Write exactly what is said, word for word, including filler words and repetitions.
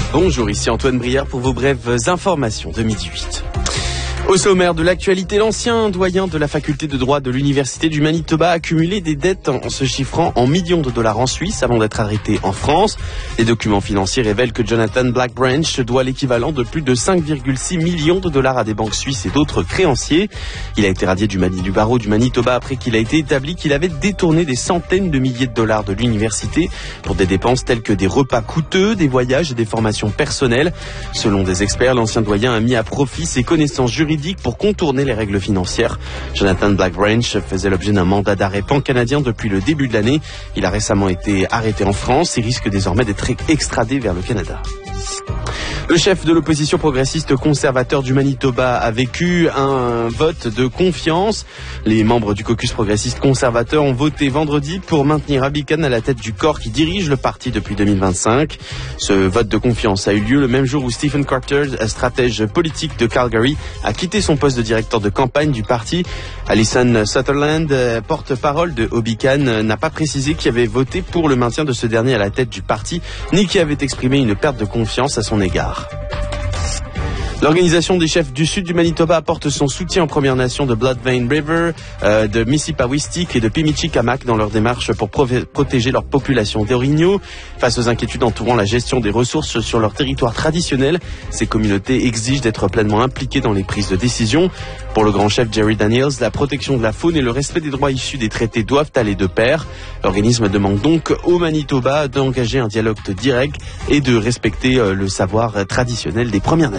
Bonjour, ici Antoine Brière pour vos brèves informations de midi huit. Au sommaire de l'actualité, l'ancien doyen de la faculté de droit de l'université du Manitoba a accumulé des dettes en se chiffrant en millions de dollars en Suisse avant d'être arrêté en France. Les documents financiers révèlent que Jonathan Blackbranch doit l'équivalent de plus de cinq virgule six millions de dollars à des banques suisses et d'autres créanciers. Il a été radié du, Mani, du barreau du Manitoba après qu'il a été établi qu'il avait détourné des centaines de milliers de dollars de l'université pour des dépenses telles que des repas coûteux, des voyages et des formations personnelles. Selon des experts, l'ancien doyen a mis à profit ses connaissances juridiques pour contourner les règles financières. Jonathan Blackbranch faisait l'objet d'un mandat d'arrêt pan-canadien depuis le début de l'année. Il a récemment été arrêté en France et risque désormais d'être extradé vers le Canada. Le chef de l'opposition progressiste conservateur du Manitoba a vécu un vote de confiance. Les membres du caucus progressiste conservateur ont voté vendredi pour maintenir Abby Khan à la tête du corps qui dirige le parti depuis deux mille vingt-cinq. Ce vote de confiance a eu lieu le même jour où Stephen Carter, stratège politique de Calgary, a quitté son poste de directeur de campagne du parti. Alison Sutherland, porte-parole de Abby Khan, n'a pas précisé qui avait voté pour le maintien de ce dernier à la tête du parti, ni qui avait exprimé une perte de confiance à son égard. L'organisation des chefs du sud du Manitoba apporte son soutien aux Premières Nations de Blood Vein River, euh, de Mississippiwistik et de Pimichikamak dans leur démarche pour pro- protéger leur population d'orignaux. Face aux inquiétudes entourant la gestion des ressources sur leur territoire traditionnel, ces communautés exigent d'être pleinement impliquées dans les prises de décision. Pour le grand chef Jerry Daniels, la protection de la faune et le respect des droits issus des traités doivent aller de pair. L'organisme demande donc au Manitoba d'engager un dialogue direct et de respecter euh, le savoir traditionnel des Premières Nations.